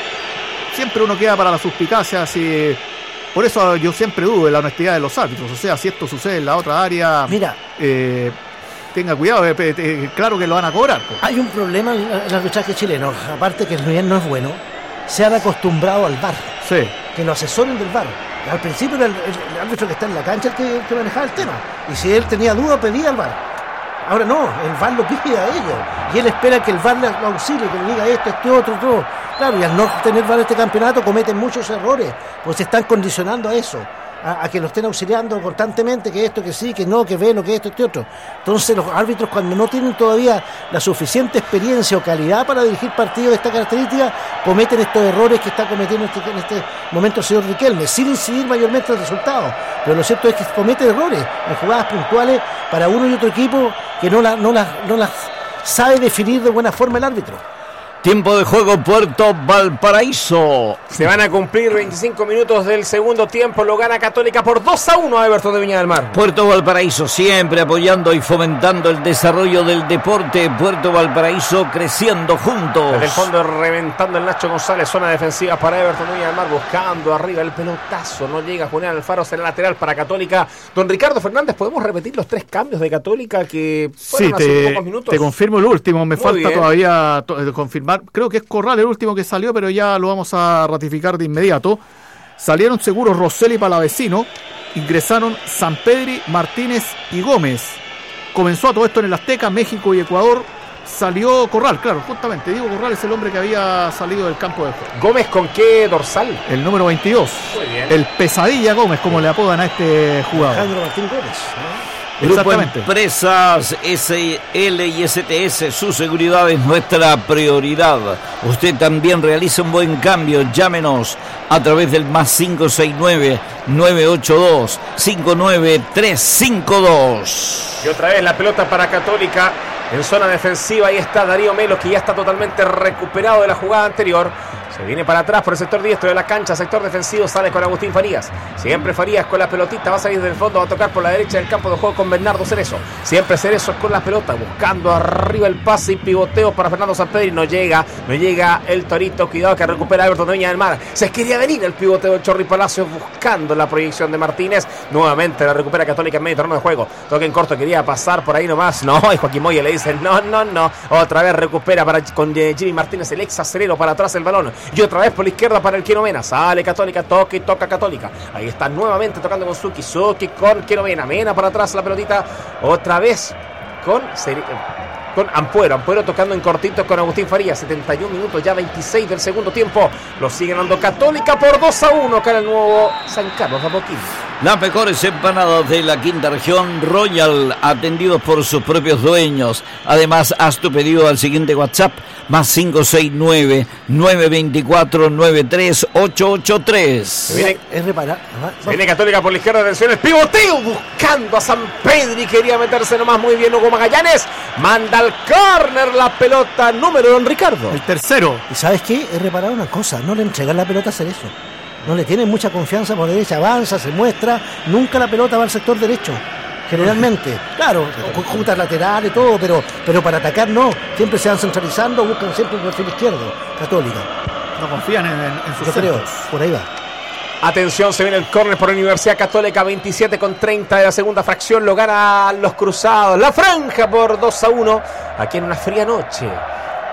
siempre uno queda para la suspicacia, si... por eso yo siempre dudo de la honestidad de los árbitros. O sea, si esto sucede en la otra área, mira, eh, tenga cuidado, eh, eh, claro que lo van a cobrar. Pues. Hay un problema en el arbitraje chileno, aparte que el nivel no es bueno, se han acostumbrado al V A R, sí. que lo asesoren del V A R. Al principio era el, el, el árbitro que está en la cancha el que, el que manejaba el tema, y si él tenía duda pedía al V A R. Ahora no, el V A R lo pide a ellos y él espera que el V A R le auxilie, que le diga esto, este otro, todo. Claro, y al no tener V A R este campeonato cometen muchos errores, pues se están condicionando a eso, a, a que lo estén auxiliando constantemente, que esto, que sí, que no, que ve lo que esto, este otro. Entonces los árbitros, cuando no tienen todavía la suficiente experiencia o calidad para dirigir partidos de esta característica, cometen estos errores que está cometiendo este, en este momento el señor Riquelme, sin incidir mayormente en el resultado. Pero lo cierto es que comete errores en jugadas puntuales para uno y otro equipo que no, la, no, las, no las sabe definir de buena forma el árbitro. Tiempo de juego Puerto Valparaíso. Se van a cumplir veinticinco minutos del segundo tiempo. Lo gana Católica por dos a uno a Everton de Viña del Mar. Puerto Valparaíso siempre apoyando y fomentando el desarrollo del deporte. Puerto Valparaíso creciendo juntos. Desde el fondo reventando el Nacho González. Zona defensiva para Everton de Viña del Mar. Buscando arriba el pelotazo. No llega Julián Alfaro. Será lateral para Católica. Don Ricardo Fernández, ¿podemos repetir los tres cambios de Católica que fueron sí, hace te, pocos minutos? te confirmo el último. Me Muy falta bien. todavía to- confirmar. Creo que es Corral el último que salió, pero ya lo vamos a ratificar de inmediato. Salieron seguros Rosselli y Palavecino. Ingresaron Sampedri, Martínez y Gómez. Comenzó a todo esto en el Azteca, México y Ecuador. Salió Corral, claro, justamente. Diego Corral es el hombre que había salido del campo de juego. ¿Gómez con qué dorsal? El número veintidós. Muy bien. El Pesadilla Gómez, como le apodan a este jugador. Alejandro Martín Gómez, ¿no? Grupo Empresas S L y S T S, su seguridad es nuestra prioridad. Usted también realiza un buen cambio. Llámenos a través del más cinco seis nueve, nueve ocho dos, cinco nueve tres cinco dos. Y otra vez la pelota para Católica en zona defensiva. Ahí está Darío Melo, que ya está totalmente recuperado de la jugada anterior. Se viene para atrás por el sector diestro de la cancha, sector defensivo, sale con Agustín Farías. Siempre Farías con la pelotita, va a salir del fondo, va a tocar por la derecha del campo de juego con Bernardo Cerezo. Siempre Cerezo con la pelota, buscando arriba el pase y pivoteo para Fernando Sampedri. No llega, no llega el Torito, cuidado que recupera Everton de Viña del Mar. Se quería venir el pivoteo del Chorri Palacio buscando la proyección de Martínez. Nuevamente la recupera Católica en medio terreno de juego. Toque en corto, quería pasar por ahí nomás. No, y Joaquín Moya le dice no, no, no. Otra vez recupera para, con Jimmy Martínez, el ex acerero, para atrás el balón. Y otra vez por la izquierda para el Quiero Sale Católica, toca y toca Católica. Ahí está nuevamente tocando con Suki. Suki con Quiero Mena. Mena para atrás la pelotita. Otra vez con, con Ampuero. Ampuero tocando en cortito con Agustín Farías. setenta y un minutos, ya veintiséis del segundo tiempo. Lo sigue ganando Católica por dos a uno acá en el nuevo San Carlos de Apoquindo. Las mejores empanadas de la quinta región, Royal, atendidos por sus propios dueños. Además, haz tu pedido al siguiente WhatsApp, más cinco seis nueve, nueve dos cuatro, nueve tres ocho ocho tres. Se viene, es reparar. se viene Católica por la izquierda, atención, el pivoteo buscando a San Pedri. Quería meterse nomás muy bien Hugo Magallanes. Manda al córner la pelota, número don Ricardo. El tercero. ¿Y sabes qué? Es reparar una cosa, no le entregan la pelota a Cerezo. No le tienen mucha confianza por derecha, avanza, se muestra, nunca la pelota va al sector derecho, generalmente. Claro, juntas laterales, todo, pero, pero para atacar no, siempre se van centralizando, buscan siempre el perfil izquierdo, Católica. No confían en, en, en sus Yo creo, centros. por ahí va. Atención, se viene el córner por Universidad Católica, veintisiete con treinta de la segunda fracción, lo gana los Cruzados. La franja por dos a uno, aquí en una fría noche.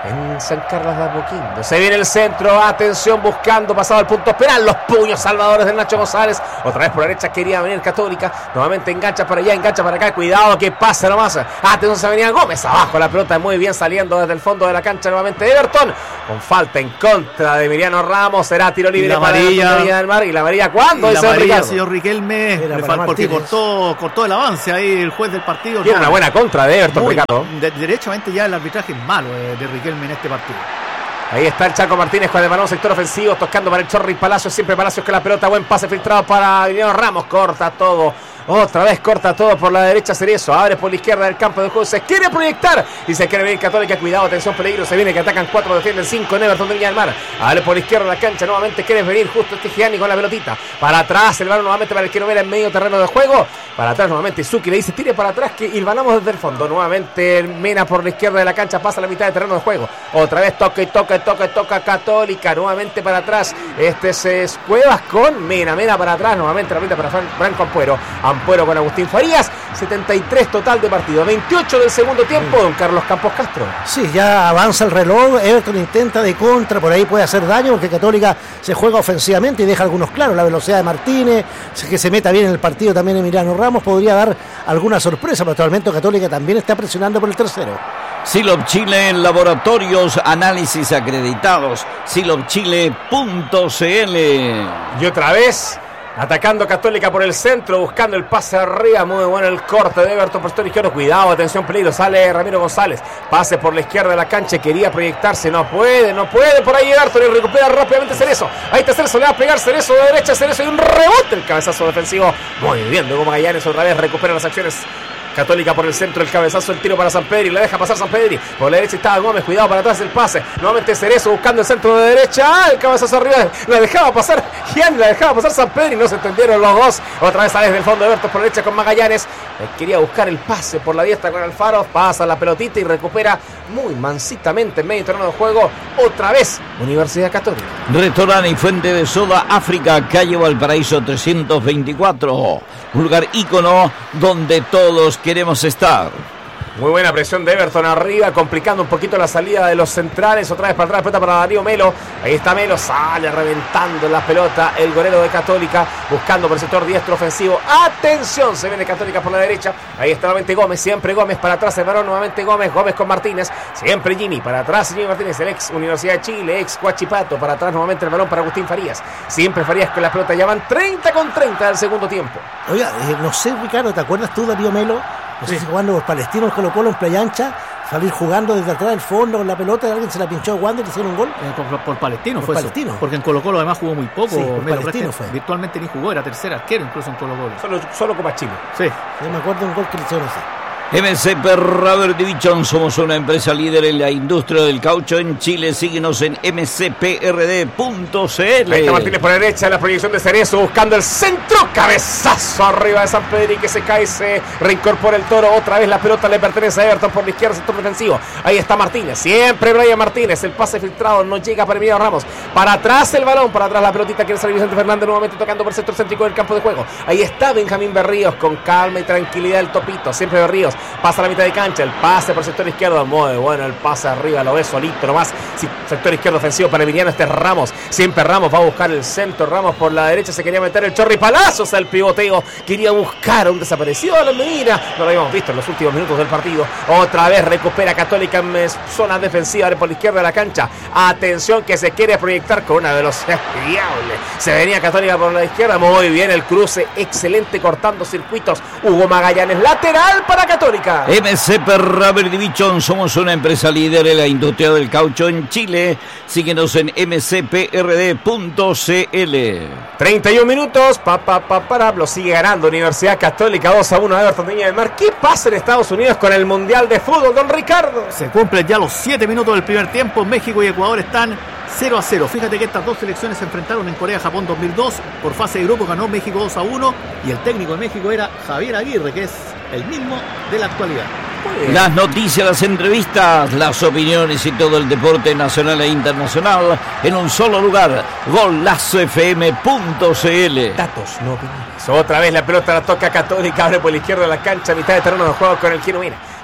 en San Carlos de Apoquindo. Se viene el centro, atención, buscando, pasado el punto penal, los puños salvadores de Nacho González. Otra vez por la derecha quería venir Católica, nuevamente engancha para allá, engancha para acá, cuidado que pasa nomás. Atención, se venía Gómez abajo, la pelota muy bien saliendo desde el fondo de la cancha, nuevamente Everton, con falta en contra de Emiliano Ramos, será tiro libre para María del Mar. Y la María, ¿cuándo? Y la María, Ricardo. señor Riquelme, le fal- porque cortó, cortó el avance ahí el juez del partido. Tiene no, una buena contra de Everton, muy, Ricardo. De, derechamente ya el arbitraje es malo eh, de Riquelme en este partido. Ahí está el Chaco Martínez con el balón, sector ofensivo, tocando para el Chorri Palacios, siempre Palacios con la pelota, buen pase filtrado para Emiliano Ramos, corta todo. Otra vez corta todo por la derecha Cerezo, abre por la izquierda del campo de juego, se quiere proyectar y se quiere venir Católica, cuidado, atención, peligro, se viene que atacan cuatro, defienden cinco en Everton de Viña del Mar, abre por la izquierda de la cancha, nuevamente quiere venir justo este Gianni con la pelotita, para atrás el balón nuevamente para el que no vera en medio terreno de juego, para atrás nuevamente Suki le dice tire para atrás que hilvanamos desde el fondo, nuevamente Mena por la izquierda de la cancha, pasa a la mitad de terreno de juego, otra vez toca y toca y toca y toca Católica, nuevamente para atrás, este es Cuevas con Mena, Mena para atrás, nuevamente la pinta para Fran, Franco Ampuero, Ampuero con Agustín Farías, setenta y tres total de partido, veintiocho del segundo tiempo, don Carlos Campos Castro. Sí, ya avanza el reloj, Everton intenta de contra, por ahí puede hacer daño porque Católica se juega ofensivamente y deja algunos claros, la velocidad de Martínez, que se meta bien en el partido también Emiliano Ramos, podría dar alguna sorpresa, pero actualmente Católica también está presionando por el tercero. Silop Chile en laboratorios, análisis acreditados, silop chile punto c l. Y otra vez atacando Católica por el centro, buscando el pase arriba, muy bueno el corte de Everton por sector izquierdo, cuidado, atención, peligro, sale Ramiro González, pase por la izquierda de la cancha, quería proyectarse, no puede, no puede, por ahí Everton y recupera rápidamente Cerezo, ahí está Cerezo, le va a pegar Cerezo de derecha, Cerezo y un rebote, el cabezazo defensivo, muy bien, luego Magallanes otra vez recupera las acciones. Católica por el centro, el cabezazo, el tiro para San Pedri, le deja pasar San Pedri, por la derecha estaba Gómez, cuidado para atrás el pase, nuevamente Cerezo buscando el centro de derecha, ah, el cabezazo arriba, la dejaba pasar Gianni, la dejaba pasar San Pedri, no se entendieron los dos, otra vez sale desde el fondo de Everton por la derecha con Magallanes, quería buscar el pase por la diestra con Alfaro, pasa la pelotita y recupera muy mansitamente en medio terreno de juego, otra vez Universidad Católica. Restaurante y fuente de soda África, calle Valparaíso trescientos veinticuatro, un lugar ícono donde todos queremos estar. Muy buena presión de Everton arriba, complicando un poquito la salida de los centrales. Otra vez para atrás, pelota para Darío Melo. Ahí está Melo, sale reventando la pelota. El golero de Católica, buscando por el sector diestro ofensivo. ¡Atención! Se viene Católica por la derecha. Ahí está nuevamente Gómez, siempre Gómez. Para atrás el varón, nuevamente Gómez. Gómez con Martínez. Siempre Jimmy. Para atrás Jimmy Martínez, el ex Universidad de Chile, ex Huachipato. Para atrás nuevamente el balón para Agustín Farías. Siempre Farías con la pelota. Ya van treinta con treinta del segundo tiempo. Oiga, eh, no sé, Ricardo, ¿te acuerdas tú, Darío Melo? No sé si jugando los palestinos Colo Colo en Playa Ancha, salir jugando desde atrás del fondo con la pelota y alguien se la pinchó a Wander y le hicieron un gol. Eh, por, por Palestino por fue Palestino. Eso. Porque en Colo Colo además jugó muy poco. Sí, por Melo, Palestino fue. Virtualmente ni jugó, era tercer arquero incluso en Colo Colo. Solo, solo Copa Chile. Sí. Yo me acuerdo de un gol que le hicieron así. M C P Rubber Division, somos una empresa líder en la industria del caucho en Chile. Síguenos en m c p r d punto c l. Ahí está Martínez por la derecha, la proyección de Cerezo, buscando el centro, cabezazo arriba de San Pedro que se cae, se reincorpora el Toro, otra vez la pelota le pertenece a Everton por la izquierda, sector defensivo. Ahí está Martínez, siempre Brian Martínez, el pase filtrado no llega para Emiliano Ramos, para atrás el balón, para atrás la pelotita, quiere salir Vicente Fernández nuevamente tocando por el sector céntrico del campo de juego. Ahí está Benjamín Berríos con calma y tranquilidad el topito, siempre Berríos, pasa a la mitad de cancha, el pase por el sector izquierdo, muy bueno el pase arriba, lo ve solito nomás, sí, sector izquierdo ofensivo para Emiliano, este es Ramos, siempre Ramos va a buscar el centro, Ramos por la derecha, se quería meter el Chorri Palazos al pivoteo, quería buscar a un desaparecido a la Medina, no lo habíamos visto en los últimos minutos del partido, otra vez recupera Católica en zona defensiva por la izquierda de la cancha, atención que se quiere proyectar con una velocidad fiable, se venía Católica por la izquierda, muy bien el cruce, excelente cortando circuitos, Hugo Magallanes, lateral para Católica. M C P Rubber Division, somos una empresa líder en la industria del caucho en Chile. Síguenos en m c p r d punto c l. treinta y un minutos, pa, pa, pa, para, lo sigue ganando Universidad Católica dos a uno a Everton de Viña del Mar. ¿Qué pasa en Estados Unidos con el Mundial de Fútbol, don Ricardo? Se cumplen ya los siete minutos del primer tiempo. México y Ecuador están cero a cero. Fíjate que estas dos selecciones se enfrentaron en Corea-Japón dos mil dos. Por fase de grupo ganó México dos a uno. Y el técnico de México era Javier Aguirre, que es el mismo de la actualidad. Las noticias, las entrevistas, las opiniones y todo el deporte nacional e internacional en un solo lugar. golazo f m punto c l. Datos, no opiniones. Otra vez la pelota la toca Católica, abre por la izquierda de la cancha, mitad de terreno de juego con el Kino Mina.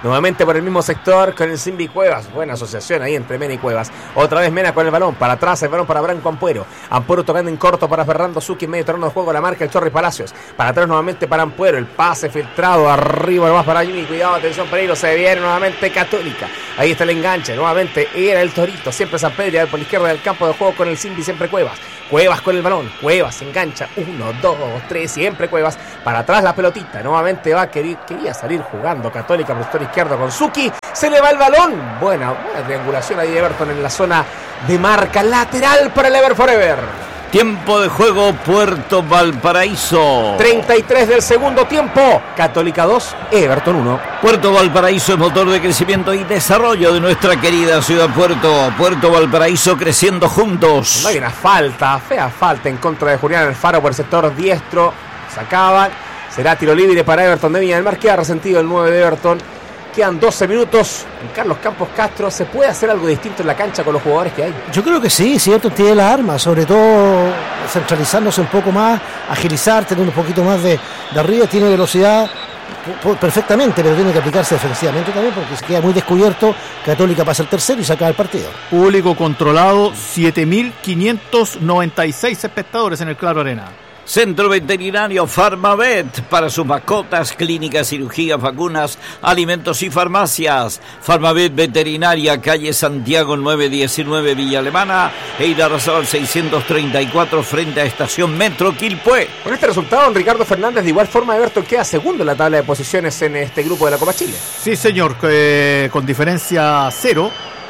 Nuevamente por el mismo sector con el Simbi Cuevas. Buena asociación ahí entre Mena y Cuevas. Otra vez Mena con el balón. Para atrás el balón para Branco Ampuero. Ampuero tocando en corto para Fernando Zucchi. En medio terreno de juego la marca el Chorri Palacios. Para atrás nuevamente para Ampuero. El pase filtrado arriba nomás para Jimmy. Cuidado, atención, peligro. Se viene nuevamente Católica. Ahí está el enganche. Nuevamente era el Torito. Siempre San Pedro por la izquierda del campo de juego con el Simbi. Siempre Cuevas. Cuevas con el balón. Cuevas engancha. Uno, dos, tres. Siempre Cuevas. Para atrás la pelotita. Nuevamente va. Quería, quería salir jugando Católica por el sector izquierdo con Zucchi. Se le va el balón. Buena, buena triangulación ahí de Everton en la zona de marca lateral para el Ever Forever. Tiempo de juego Puerto Valparaíso. treinta y tres del segundo tiempo. Católica dos, Everton uno. Puerto Valparaíso es motor de crecimiento y desarrollo de nuestra querida ciudad Puerto. Puerto Valparaíso creciendo juntos. No hay una falta, fea falta en contra de Julián Alfaro por el sector diestro. Sacaban. Será tiro libre para Everton de Viña del Mar. Queda resentido el nueve de Everton. Quedan doce minutos en Carlos Campos Castro. ¿Se puede hacer algo distinto en la cancha con los jugadores que hay? Yo creo que sí, cierto, tiene las armas, sobre todo centralizándose un poco más, agilizar, tener un poquito más de, de arriba, tiene velocidad perfectamente, pero tiene que aplicarse defensivamente también porque se queda muy descubierto. Católica pasa el tercero y se acaba el partido. Público controlado, siete mil quinientos noventa y seis espectadores en el Claro Arena. Centro Veterinario Farmavet para sus mascotas, clínicas, cirugías, vacunas, alimentos y farmacias. Farmavet Veterinaria, calle Santiago nueve diecinueve Villa Alemana, Eirarazabal seiscientos treinta y cuatro frente a Estación Metro Quilpué. Con este resultado, don Ricardo Fernández, de igual forma Everton queda segundo en la tabla de posiciones en este grupo de la Copa Chile. Sí, señor, eh, con diferencia cero.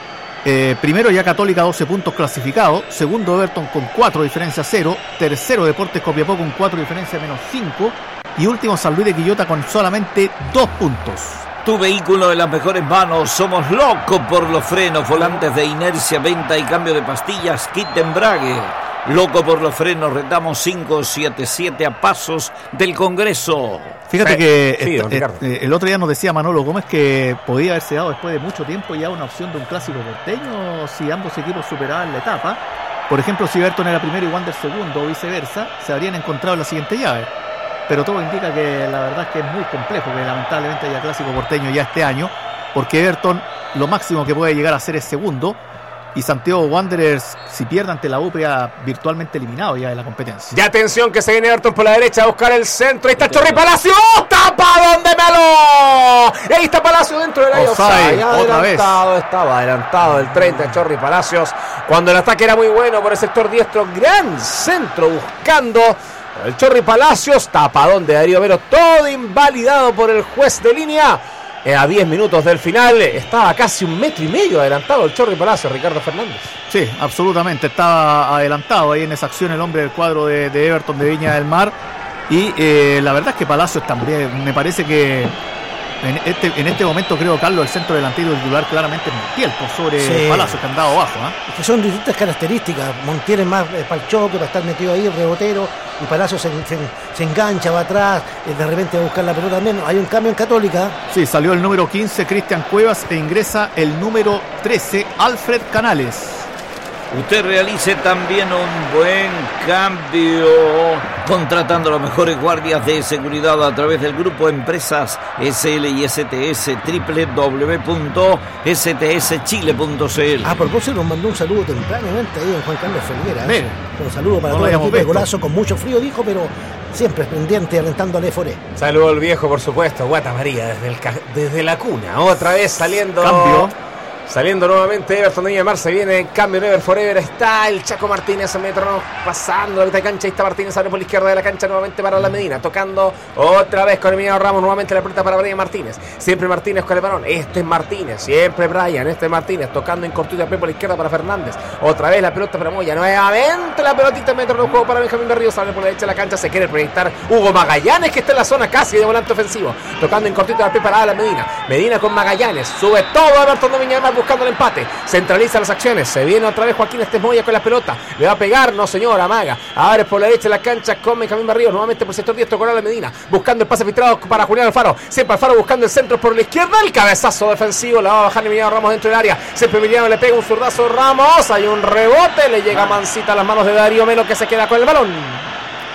Eh, primero ya Católica doce puntos clasificado, segundo Everton con cuatro, diferencia cero, tercero Deportes Copiapó con cuatro, diferencia menos cinco y último San Luis de Quillota con solamente dos puntos. Tu vehículo en las mejores manos, somos locos por los frenos, volantes de inercia, venta y cambio de pastillas, kit de embrague. Loco por los frenos, retamos cinco siete siete a pasos del Congreso. Fíjate que sí, eh, eh, el otro día nos decía Manolo Gómez que podía haberse dado después de mucho tiempo ya una opción de un clásico porteño si ambos equipos superaban la etapa. Por ejemplo, si Everton era primero y Wander segundo o viceversa, se habrían encontrado en la siguiente llave. Pero todo indica que la verdad es que es muy complejo, que lamentablemente haya clásico porteño ya este año, porque Everton lo máximo que puede llegar a ser es segundo. Y Santiago Wanderers, si pierde ante la U, queda virtualmente eliminado ya de la competencia. Ya atención que se viene Everton por la derecha a buscar el centro. Ahí está Chorri Palacio. ¡Tapa donde Melo! Y ahí está Palacio dentro del área. Offside, otra vez. Estaba adelantado el treinta Chorri Palacios. Cuando el ataque era muy bueno por el sector diestro. Gran centro buscando el Chorri Palacios. Tapadón de Darío Vero. Todo invalidado por el juez de línea. A diez minutos del final estaba casi un metro y medio adelantado el Chorri Palacio, Ricardo Fernández. Sí, absolutamente, estaba adelantado ahí en esa acción el hombre del cuadro de, de Everton de Viña del Mar. Y eh, la verdad es que Palacios también, me parece que en este, en este momento creo, Carlos, el centro delantero titular claramente es Montiel por sobre sí. Palacios, que han dado abajo. ¿eh? Es que son distintas características. Montiel es más eh, para el choque, para estar metido ahí, rebotero, y Palacios se, se, se engancha, va atrás, eh, de repente va a buscar la pelota menos. Hay un cambio en Católica. Sí, salió el número quince, Cristian Cuevas, e ingresa el número trece, Alfred Canales. Usted realice también un buen cambio contratando a los mejores guardias de seguridad a través del grupo Empresas S L y S T S, doble u doble u doble u punto s t s chile punto c l. A propósito, nos mandó un saludo tempranamente ahí en Juan Carlos Felguera. ¿eh? Un saludo para no todo el equipo de Golazo, con mucho frío dijo, pero siempre pendiente, alentando al Éfore. Saludo al viejo, por supuesto, Guata María, desde, el ca- desde la cuna. Otra vez saliendo. Cambio. Saliendo nuevamente Everton de Viña del Mar, se viene en cambio en Ever Forever, está el Chaco Martínez a metro pasando la mitad de cancha, ahí está Martínez, abre por la izquierda de la cancha nuevamente para la Medina, tocando otra vez con Emiliano Ramos, nuevamente la pelota para Brian Martínez, siempre Martínez con el balón, este es Martínez, siempre Brian, este es Martínez, tocando en cortito por la izquierda para Fernández, otra vez la pelota para Moya, nuevamente la pelotita en metro de juego para Benjamín Berrío, sale por la derecha de la cancha, se quiere proyectar Hugo Magallanes, que está en la zona casi de volante ofensivo, tocando en cortito para la Medina, Medina con Magallanes, sube todo Everton de Viña del Mar buscando el empate, centraliza las acciones, se viene otra vez Joaquín Estesmoya con la pelota, le va a pegar, no señor, amaga, abre por la derecha de la cancha con Benjamín Berrío, nuevamente por el sector diestro con Ala Medina, buscando el pase filtrado para Julián Alfaro, siempre Alfaro buscando el centro por la izquierda, el cabezazo defensivo, la va a bajar Emiliano Ramos dentro del área, siempre Emiliano le pega un zurdazo Ramos, hay un rebote, le llega Mancita a las manos de Darío Melo, que se queda con el balón.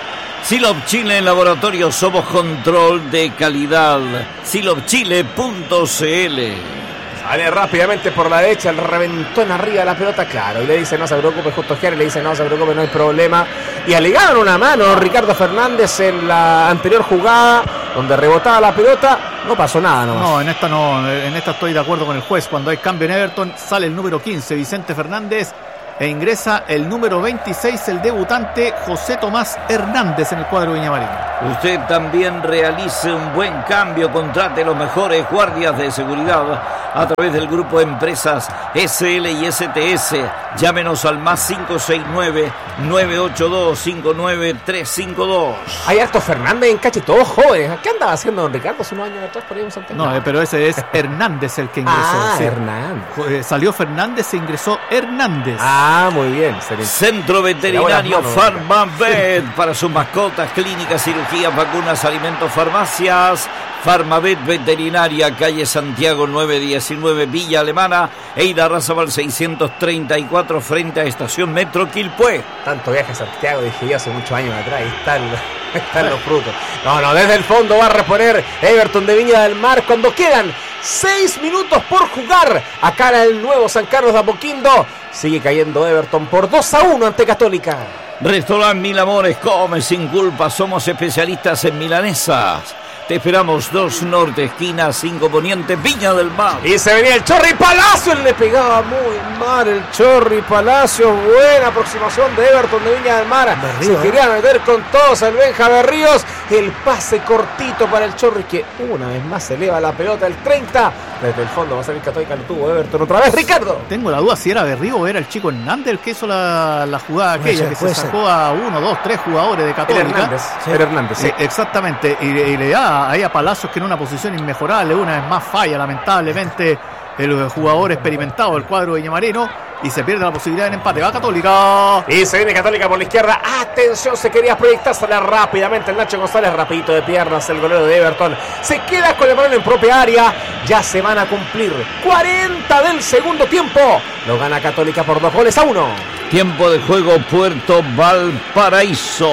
Silop Chile, laboratorio, somos control de calidad. silop chile punto c l. Sale rápidamente por la derecha, el reventón arriba de la pelota, claro. Y le dice, no se preocupe, Justo Jerez le dice, no se preocupe, no hay problema. Y alegaron una mano Ricardo Fernández en la anterior jugada, donde rebotaba la pelota. No pasó nada nomás. No, en esta no, en esta estoy de acuerdo con el juez. Cuando hay cambio en Everton, sale el número quince, Vicente Fernández, e ingresa el número veintiséis, el debutante José Tomás Hernández en el cuadro viñamarino. Usted también realice un buen cambio, contrate los mejores guardias de seguridad a través del grupo de empresas S L y S T S. Llámenos al más cinco seis nueve, nueve ocho dos, cinco nueve tres cinco dos. Hay hartos Fernández en calle, todos jóvenes. ¿Qué andaba haciendo don Ricardo hace unos años atrás? Por ahí en Santiago? No, eh, pero ese es Hernández el que ingresó. Ah, sí. Hernández. Eh, Salió Fernández e ingresó Hernández. Ah, muy bien. Centro Veterinario Farmavet para sus mascotas, clínicas, cirugías, vacunas, alimentos, farmacias. Farmavet Veterinaria, calle Santiago nueve diecinueve, Villa Alemana, Eida Razabal seiscientos treinta y cuatro, frente a Estación Metro Quilpué. Tanto viaje a Santiago, dije yo hace muchos años atrás, ahí están, están los frutos. No, no, desde el fondo va a reponer Everton de Viña del Mar cuando quedan seis minutos por jugar. Acá en el nuevo San Carlos de Apoquindo. Sigue cayendo Everton por dos a uno ante Católica. Restaurant Mil Amores, come sin culpa, somos especialistas en milanesas. Te esperamos, dos Norte, esquina cinco Poniente, Viña del Mar. Y se venía el Chorri Palacio, le pegaba muy mal el Chorri Palacio. Buena aproximación de Everton de Viña del Mar. Berrío, se quería meter con todos el Benja Berríos. El pase cortito para el Chorri, que una vez más se eleva la pelota el treinta. Desde el fondo va a salir Católica, lo tuvo Everton otra vez. Ricardo. Tengo la duda si era Berrío o era el chico Hernández el que hizo la, la jugada Puede aquella, ser, que puede se ser. sacó a uno, dos, tres jugadores de Era Católica. Hernández. Sí. Era Hernández, sí. Eh, exactamente, y, y le da ahí a Palacios, que en una posición inmejorable, una vez más falla lamentablemente el jugador experimentado del cuadro de Viñamarino, y se pierde la posibilidad de empate. Va Católica. Y se viene Católica por la izquierda. Atención, se quería proyectársela rápidamente el Nacho González, rapidito de piernas, el golero de Everton. Se queda con el balón en propia área. Ya se van a cumplir cuarenta del segundo tiempo. Lo gana Católica por dos goles a uno. Tiempo de juego, Puerto Valparaíso.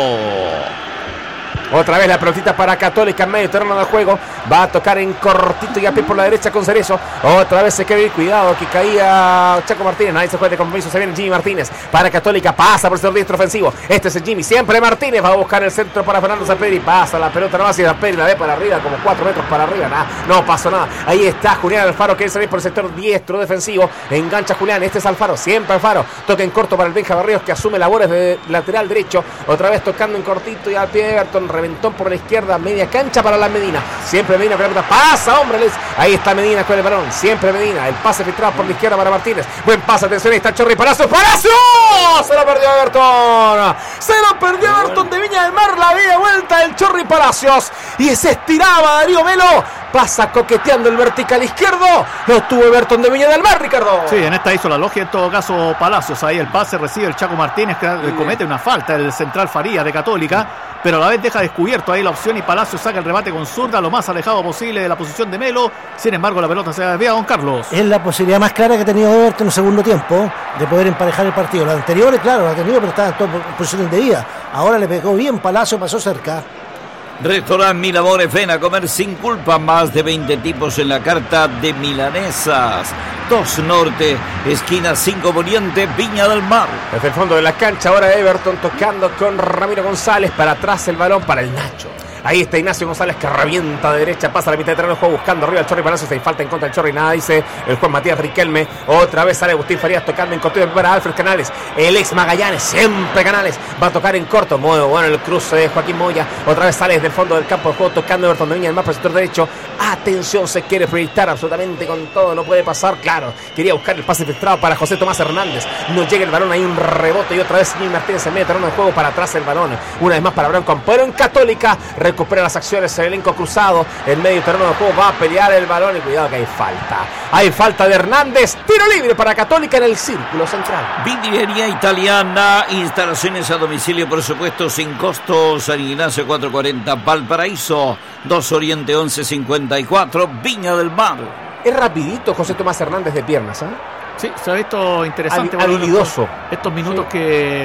Otra vez la pelotita para Católica en medio terreno del juego. Va a tocar en cortito y a pie por la derecha con Cerezo. Otra vez se quiere ir. Cuidado que caía Chaco Martínez. Nadie se juega de compromiso. Se viene Jimmy Martínez para Católica. Pasa por el sector diestro ofensivo. Este es el Jimmy. Siempre Martínez. Va a buscar el centro para Fernando Zamperi. Pasa la pelota nomás y Zamperi la ve para arriba. Como cuatro metros para arriba. Nada. No pasó nada. Ahí está Julián Alfaro. Quiere salir por el sector diestro defensivo. Engancha Julián. Este es Alfaro. Siempre Alfaro. Toca en corto para el Benja Barrios, que asume labores de lateral derecho. Otra vez tocando en cortito y al pie de Everton. Reventón por la izquierda, media cancha para la Medina. Siempre Medina con la pelota. Pasa, hombre. Les. Ahí está Medina con el balón. Siempre Medina. El pase filtrado por la izquierda para Martínez. Buen pase, atención. Ahí está Chorri Palacio. ¡Palacio! Se lo perdió Everton. Se lo perdió Everton de Viña del Mar. La media vuelta del Chorri Palacios. Y se estiraba Darío Melo. Pasa coqueteando el vertical izquierdo. Lo tuvo Everton de Viña del Mar, Ricardo. Sí, en esta hizo la logia, en todo caso Palacios. Ahí el pase recibe el Chaco Martínez, que sí. comete una falta el central Faría de Católica, pero a la vez deja descubierto ahí la opción y Palacios saca el remate con zurda lo más alejado posible de la posición de Melo. Sin embargo, la pelota se desvía a Don Carlos. Es la posibilidad más clara que ha tenido Everton en el segundo tiempo de poder emparejar el partido. Las anteriores, claro, la ha tenido, pero estaba en toda posición indebida. Ahora le pegó bien Palacio, pasó cerca. Restaurant Mil Amores, ven a comer sin culpa. Más de veinte tipos en la carta de milanesas. dos Norte, esquina cinco Poniente, Viña del Mar. Desde el fondo de la cancha ahora Everton tocando con Ramiro González. Para atrás el balón para el Nacho. Ahí está Ignacio González, que revienta de derecha, pasa a la mitad de terreno del juego buscando arriba al Chorri Palacios. Hay falta en contra del Chorri, nada dice el juez Matías Riquelme. Otra vez sale Agustín Farías tocando en corto para Alfred Canales. El ex Magallanes, siempre Canales, va a tocar en corto. Muy bueno el cruce de Joaquín Moya. Otra vez sale desde el fondo del campo de juego tocando Everton de Viña del Mar por el sector derecho. Atención, se quiere proyectar absolutamente con todo, no puede pasar, claro. Quería buscar el pase filtrado para José Tomás Hernández. No llega el balón, hay un rebote y otra vez Jimmy Martínez en medio terreno del juego para atrás el balón. Una vez más para Branco Ampero en Católica. Recupera las acciones el elenco cruzado. En medio terreno del juego va a pelear el balón y cuidado que hay falta. Hay falta de Hernández. Tiro libre para Católica en el círculo central. Vinilería Italiana, instalaciones a domicilio, por supuesto, sin costo. San Ignacio cuatrocientos cuarenta, Valparaíso. dos Oriente once cincuenta y cuatro, Viña del Mar. Es rapidito José Tomás Hernández de piernas, ¿eh? Sí, se ha visto interesante. Habilidoso. Estos minutos sí. que,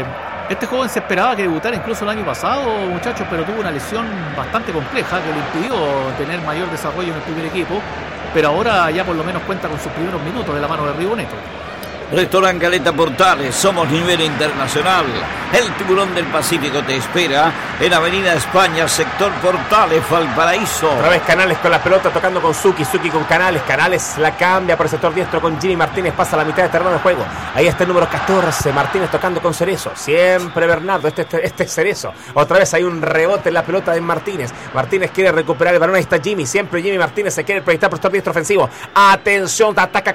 Este joven se esperaba que debutara incluso el año pasado, muchachos, pero tuvo una lesión bastante compleja que le impidió tener mayor desarrollo en el primer equipo, pero ahora ya por lo menos cuenta con sus primeros minutos de la mano de Riboneto. Restaurant Caleta Portales, somos nivel internacional. El Tiburón del Pacífico te espera en Avenida España, sector Portales, Valparaíso. Otra vez Canales con la pelota, tocando con Suki, Suki con Canales, Canales la cambia por el sector diestro con Jimmy Martínez, pasa a la mitad de terreno de juego. Ahí está el número catorce, Martínez tocando con Cerezo. Siempre Bernardo, este, este, este es Cerezo. Otra vez hay un rebote en la pelota de Martínez. Martínez quiere recuperar el balón, ahí está Jimmy, siempre Jimmy Martínez se quiere proyectar por el sector diestro ofensivo. Atención, ataca